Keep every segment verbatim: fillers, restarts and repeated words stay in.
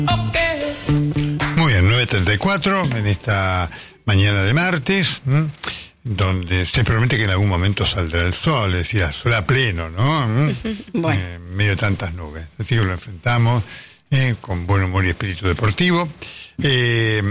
Muy bien, nueve treinta y cuatro en esta mañana de martes, ¿m? donde se promete que en algún momento saldrá el sol, es decir, sol a pleno, ¿no? Bueno. Eh, en medio de tantas nubes. Así que lo enfrentamos eh, con buen humor y espíritu deportivo. Eh,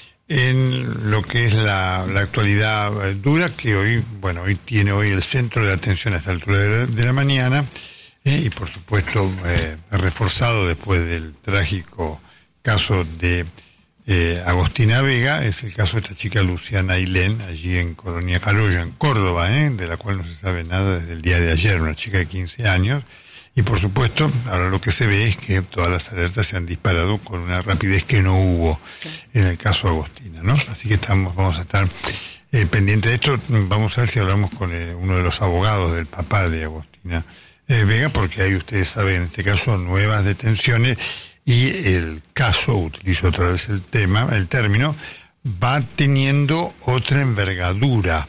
en lo que es la, la actualidad eh, dura, que hoy, bueno, hoy tiene hoy el centro de atención a esta altura de la, de la mañana, eh, y por supuesto eh, reforzado después del trágico caso de eh, Agostina Vega, es el caso de esta chica Luciana Ailén, allí en Colonia Carolla, en Córdoba, eh, de la cual no se sabe nada desde el día de ayer, una chica de quince años, y por supuesto, ahora lo que se ve es que todas las alertas se han disparado con una rapidez que no hubo en el caso Agostina, ¿no? Así que estamos, vamos a estar eh, pendientes de esto. Vamos a ver si hablamos con eh, uno de los abogados del papá de Agostina eh, Vega, porque hay, ustedes saben, en este caso, nuevas detenciones, y el caso, utilizo otra vez el tema, el término, va teniendo otra envergadura,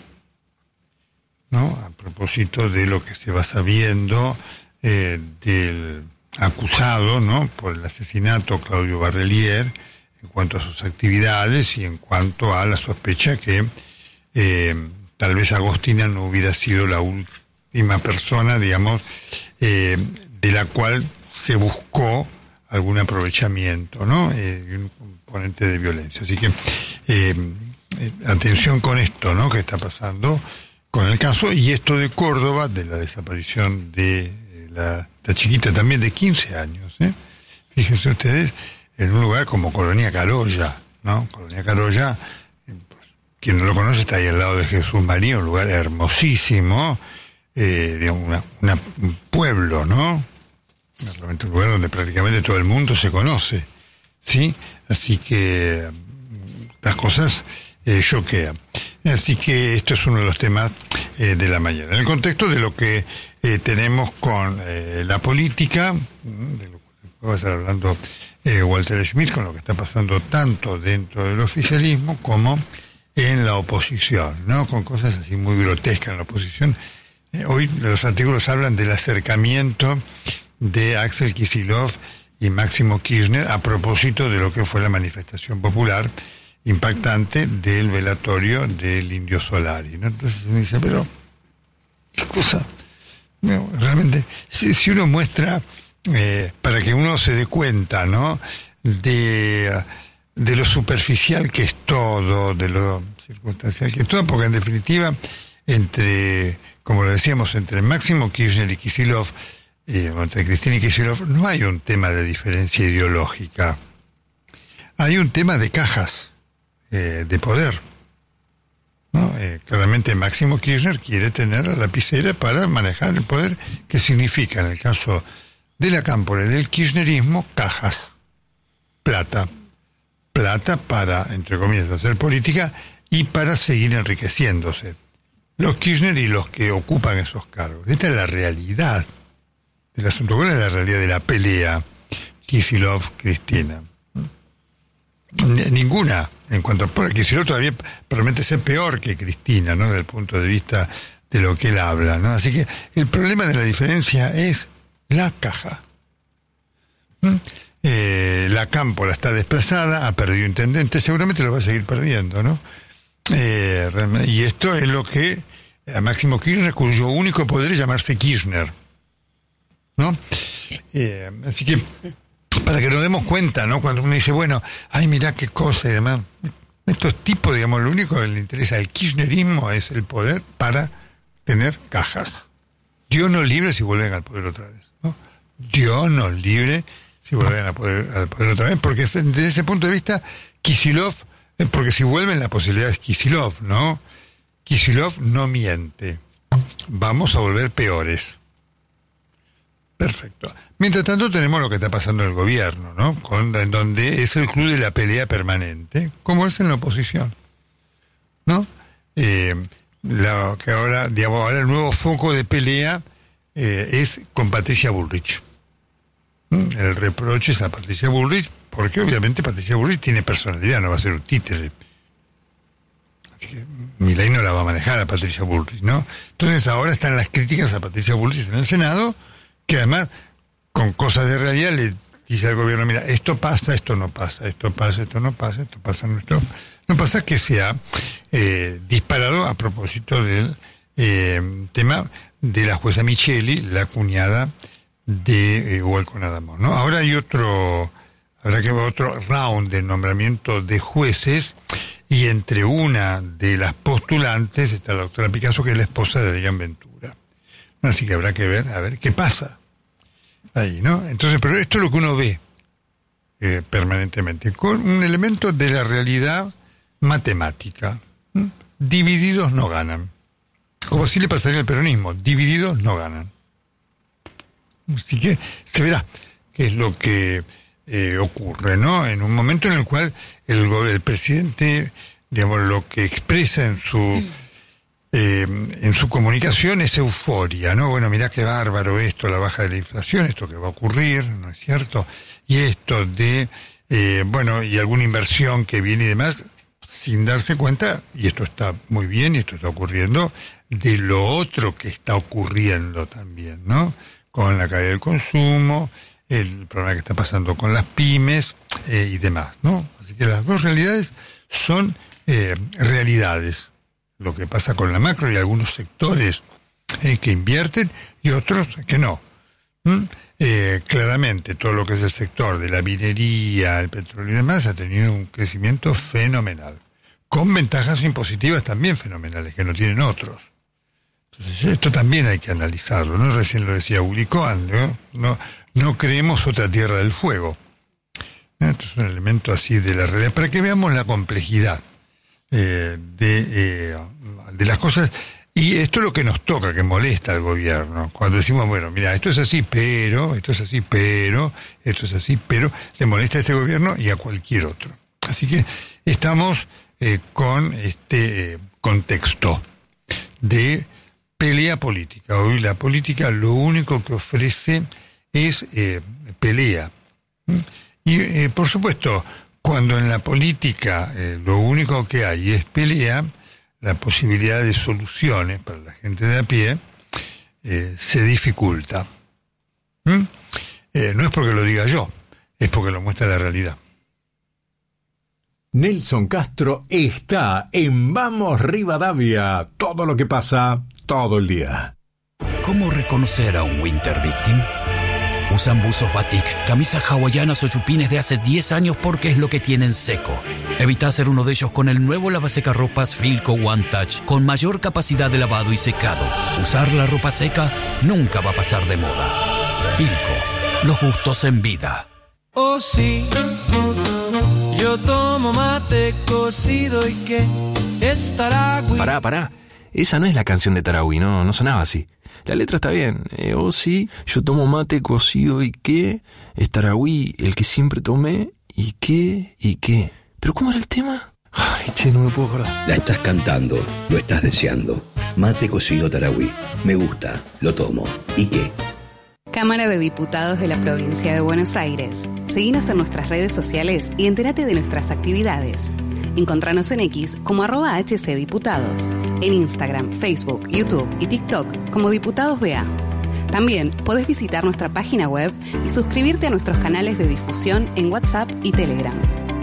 ¿no? A propósito de lo que se va sabiendo eh, del acusado, ¿no? Por el asesinato, Claudio Barrelier, en cuanto a sus actividades y en cuanto a la sospecha que eh, tal vez Agostina no hubiera sido la última persona, digamos, eh, de la cual se buscó algún aprovechamiento, ¿no? Eh, y un componente de violencia. Así que, eh, eh, atención con esto, ¿no? Que está pasando con el caso, y esto de Córdoba, de la desaparición de eh, la, la chiquita también de quince años, ¿eh? Fíjense ustedes, en un lugar como Colonia Carolla, ¿no? Colonia Carolla, eh, pues, quien no lo conoce, está ahí al lado de Jesús María, un lugar hermosísimo, eh, de una, una, un pueblo, ¿no? Realmente un lugar donde prácticamente todo el mundo se conoce, ¿sí? Así que las cosas eh, choquean. Así que esto es uno de los temas eh, de la mañana. En el contexto de lo que eh, tenemos con eh, la política, de lo que va a estar hablando eh, Walter Schmidt, con lo que está pasando tanto dentro del oficialismo como en la oposición, ¿no? Con cosas así muy grotescas en la oposición. Eh, hoy los artículos hablan del acercamiento de Axel Kicillof y Máximo Kirchner a propósito de lo que fue la manifestación popular impactante del velatorio del Indio Solari, ¿no? Entonces se dice, pero qué cosa, no, realmente si, si uno muestra eh, para que uno se dé cuenta, ¿no? de de lo superficial que es todo, de lo circunstancial que es todo, porque en definitiva entre, como lo decíamos, entre Máximo Kirchner y Kicillof, Eh, entre Cristina y Kicillof, no hay un tema de diferencia ideológica, hay un tema de cajas eh, de poder, ¿no? Eh, claramente Máximo Kirchner quiere tener la lapicera para manejar el poder, que significa, en el caso de la Cámpora y del kirchnerismo, cajas, plata, plata para, entre comillas, hacer política y para seguir enriqueciéndose. Los Kirchner y los que ocupan esos cargos. Esta es la realidad del asunto. ¿Cuál es la realidad de la pelea Kicillof-Cristina? Ninguna. En cuanto a Kicillof, todavía promete ser peor que Cristina, ¿no? Desde el punto de vista de lo que él habla, ¿no? Así que el problema de la diferencia es la caja. ¿Mm? Eh, la Cámpora está desplazada, ha perdido intendente, seguramente lo va a seguir perdiendo, ¿no? Eh, y esto es lo que a Máximo Kirchner, cuyo único poder es llamarse Kirchner, ¿no? Eh, así que para que nos demos cuenta, ¿no? Cuando uno dice, bueno, ay, mirá qué cosa y demás, estos tipos, digamos, lo único que les interesa al kirchnerismo es el poder para tener cajas. Dios nos libre si vuelven al poder otra vez, ¿no? Dios nos libre si vuelven al poder, al poder otra vez, porque desde ese punto de vista Kicillof, porque si vuelven la posibilidad es Kicillof, ¿no? Kicillof no miente, vamos a volver peores. Perfecto. Mientras tanto tenemos lo que está pasando en el gobierno, ¿no? Con, en donde es el club de la pelea permanente, como es en la oposición, ¿no? Eh, la, que ahora, digamos, ahora el nuevo foco de pelea eh, es con Patricia Bullrich. ¿Mm? El reproche es a Patricia Bullrich, porque obviamente Patricia Bullrich tiene personalidad, no va a ser un títere. Así que Milei no la va a manejar a Patricia Bullrich, ¿no? Entonces ahora están las críticas a Patricia Bullrich en el Senado, que además, con cosas de realidad, le dice al gobierno, mira, esto pasa, esto no pasa, esto pasa, esto no pasa, esto pasa, no, esto no pasa, que se ha eh, disparado a propósito del eh, tema de la jueza Micheli, la cuñada de eh, Walcon Adamo, ¿no? Ahora hay otro, habrá que ver otro round de nombramiento de jueces, y entre una de las postulantes está la doctora Picasso, que es la esposa de Adrián Ventura. Así que habrá que ver, a ver qué pasa ahí, ¿no? Entonces, pero esto es lo que uno ve eh, permanentemente, con un elemento de la realidad matemática. ¿Mm? Divididos no ganan. Como así le pasaría al peronismo, divididos no ganan. Así que se verá qué es lo que eh, ocurre, ¿no? En un momento en el cual el, el presidente, digamos, lo que expresa en su eh, en su comunicación es euforia, ¿no? Bueno, mirá qué bárbaro esto, la baja de la inflación, esto que va a ocurrir, ¿no es cierto? Y esto de, eh, bueno, y alguna inversión que viene y demás, sin darse cuenta, y esto está muy bien, y esto está ocurriendo, de lo otro que está ocurriendo también, ¿no? Con la caída del consumo, el problema que está pasando con las pymes eh, y demás, ¿no? Así que las dos realidades son eh, realidades. Lo que pasa con la macro y algunos sectores eh, que invierten y otros que no. ¿Mm? Eh, claramente todo lo que es el sector de la minería, el petróleo y demás ha tenido un crecimiento fenomenal, con ventajas impositivas también fenomenales que no tienen otros. Entonces esto también hay que analizarlo, ¿no? Recién lo decía Uli Cohen, ¿no? No, no creemos otra tierra del fuego. ¿No? Esto es un elemento así de la realidad, para que veamos la complejidad eh, de, eh, de las cosas. Y esto es lo que nos toca, que molesta al gobierno. Cuando decimos, bueno, mira, esto es así, pero, esto es así, pero, esto es así, pero, le molesta a ese gobierno y a cualquier otro. Así que estamos eh, con este eh, contexto de pelea política. Hoy la política lo único que ofrece es eh, pelea. ¿Mm? Y, eh, por supuesto, cuando en la política eh, lo único que hay es pelea, la posibilidad de soluciones para la gente de a pie eh, se dificulta. ¿Mm? Eh, no es porque lo diga yo, es porque lo muestra la realidad. Nelson Castro está en Vamos Rivadavia. Todo lo que pasa, todo el día. ¿Cómo reconocer a un winter victim? Usan buzos batik, camisas hawaianas o chupines de hace diez años porque es lo que tienen seco. Evita ser uno de ellos con el nuevo lavasecarropas Filco One Touch con mayor capacidad de lavado y secado. Usar la ropa seca nunca va a pasar de moda. Filco, los gustos en vida. Oh sí, yo tomo mate cocido y que es Taragüí. Pará, pará. Esa no es la canción de Taragüí, no, no sonaba así. La letra está bien. Eh, oh sí, yo tomo mate cocido y qué, es Taragüí, el que siempre tomé, y qué, y qué. ¿Pero cómo era el tema? Ay, che, no me puedo acordar. La estás cantando, lo estás deseando. Mate cocido Taragüí. Me gusta, lo tomo. ¿Y qué? Cámara de Diputados de la Provincia de Buenos Aires. Seguinos en nuestras redes sociales y entérate de nuestras actividades. Encontranos en X como arroba hcdiputados, en Instagram, Facebook, YouTube y TikTok como Diputados B A. También podés visitar nuestra página web y suscribirte a nuestros canales de difusión en WhatsApp y Telegram.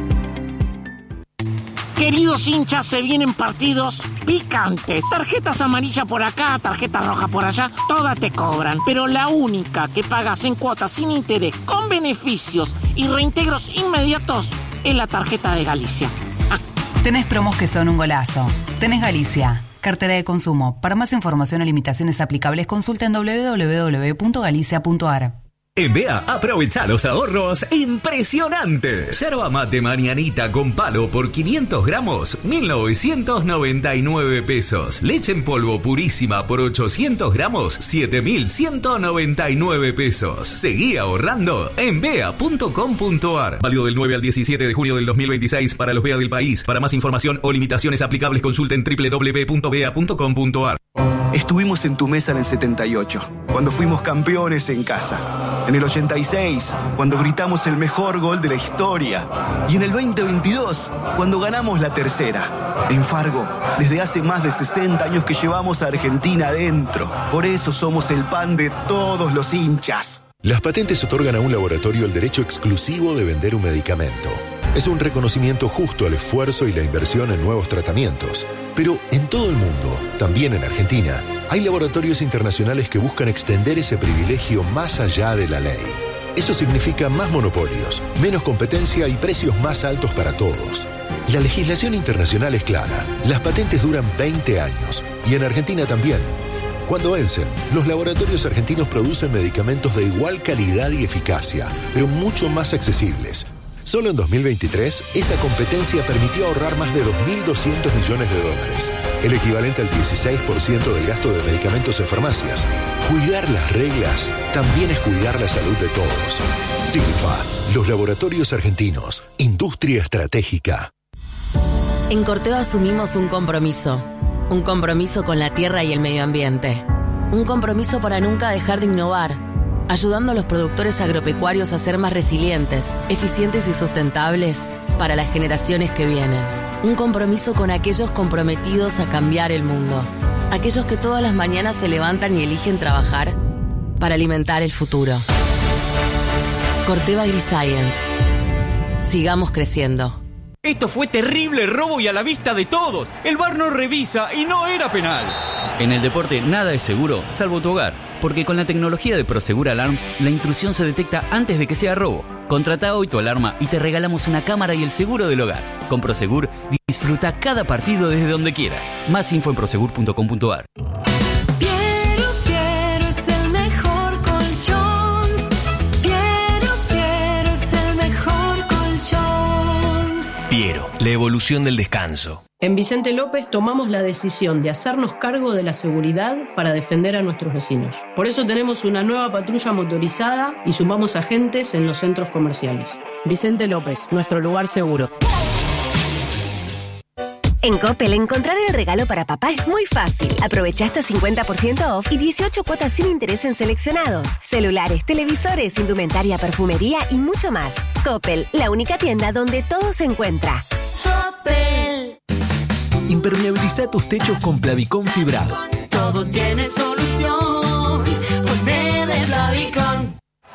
Queridos hinchas, se vienen partidos picantes. Tarjetas amarillas por acá, tarjeta roja por allá, todas te cobran. Pero la única que pagas en cuotas sin interés, con beneficios y reintegros inmediatos, es la tarjeta de Galicia. Tenés promos que son un golazo. Tenés Galicia, cartera de consumo. Para más información o limitaciones aplicables, consulta en doble u doble u doble u punto galicia punto a r. En B A, aprovecha los ahorros impresionantes. Yerba mate Marianita con palo por quinientos gramos, mil novecientos noventa y nueve pesos. Leche en polvo purísima por ochocientos gramos, siete mil ciento noventa y nueve pesos. Seguí ahorrando en B E A punto com punto a r. Válido del nueve al diecisiete de junio del dos mil veintiséis para los B E A del país. Para más información o limitaciones aplicables, consulten doble u doble u doble u punto b e a punto com punto a r. Estuvimos en tu mesa en el setenta y ocho, cuando fuimos campeones en casa. En el ochenta y seis, cuando gritamos el mejor gol de la historia. Y en el veinte veintidós, cuando ganamos la tercera. En Fargo, desde hace más de sesenta años que llevamos a Argentina adentro. Por eso somos el pan de todos los hinchas. Las patentes otorgan a un laboratorio el derecho exclusivo de vender un medicamento. Es un reconocimiento justo al esfuerzo y la inversión en nuevos tratamientos. Pero en todo el mundo, también en Argentina, hay laboratorios internacionales que buscan extender ese privilegio más allá de la ley. Eso significa más monopolios, menos competencia y precios más altos para todos. La legislación internacional es clara. Las patentes duran veinte años y en Argentina también. Cuando vencen, los laboratorios argentinos producen medicamentos de igual calidad y eficacia, pero mucho más accesibles. Solo en dos mil veintitrés, esa competencia permitió ahorrar más de dos mil doscientos millones de dólares, el equivalente al dieciséis por ciento del gasto de medicamentos en farmacias. Cuidar las reglas también es cuidar la salud de todos. Silfa, los laboratorios argentinos, industria estratégica. En Corteva asumimos un compromiso. Un compromiso con la tierra y el medio ambiente. Un compromiso para nunca dejar de innovar, ayudando a los productores agropecuarios a ser más resilientes, eficientes y sustentables para las generaciones que vienen. Un compromiso con aquellos comprometidos a cambiar el mundo. Aquellos que todas las mañanas se levantan y eligen trabajar para alimentar el futuro. Corteva AgriScience. Sigamos creciendo. Esto fue terrible robo y a la vista de todos. El V A R no revisa y no era penal. En el deporte nada es seguro, salvo tu hogar. Porque con la tecnología de Prosegur Alarms, la intrusión se detecta antes de que sea robo. Contrata hoy tu alarma y te regalamos una cámara y el seguro del hogar. Con Prosegur, disfruta cada partido desde donde quieras. Más info en prosegur punto com punto a r. Piero, la evolución del descanso. En Vicente López tomamos la decisión de hacernos cargo de la seguridad para defender a nuestros vecinos. Por eso tenemos una nueva patrulla motorizada y sumamos agentes en los centros comerciales. Vicente López, nuestro lugar seguro. En Coppel, encontrar el regalo para papá es muy fácil. Aprovecha hasta cincuenta por ciento off y dieciocho cuotas sin interés en seleccionados. Celulares, televisores, indumentaria, perfumería y mucho más. Coppel, la única tienda donde todo se encuentra. Coppel. Impermeabiliza tus techos con Plavicón fibrado. Todo tiene solución. Ponele Plavicón.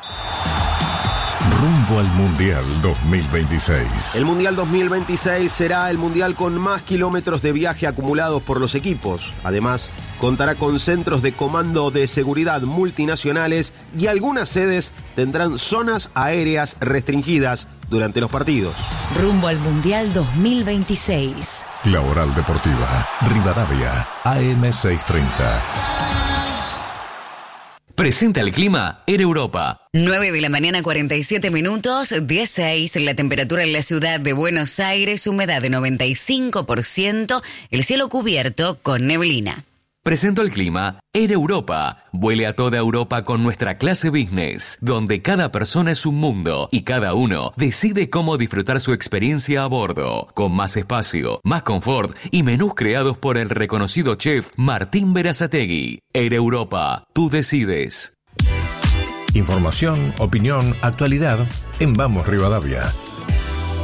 Rumbo al Mundial dos mil veintiséis. El Mundial dos mil veintiséis será el mundial con más kilómetros de viaje acumulados por los equipos. Además, contará con centros de comando de seguridad multinacionales y algunas sedes tendrán zonas aéreas restringidas durante los partidos. Rumbo al Mundial dos mil veintiséis. La Oral Deportiva, Rivadavia, A M seiscientos treinta. Presenta el clima Air Europa. nueve de la mañana, cuarenta y siete minutos, dieciséis, la temperatura en la ciudad de Buenos Aires, humedad de noventa y cinco por ciento, el cielo cubierto con neblina. Presento el clima Air Europa. Vuele a toda Europa con nuestra clase business, donde cada persona es un mundo y cada uno decide cómo disfrutar su experiencia a bordo, con más espacio, más confort y menús creados por el reconocido chef Martín Berazategui. Air Europa, tú decides. Información, opinión, actualidad en Vamos Rivadavia.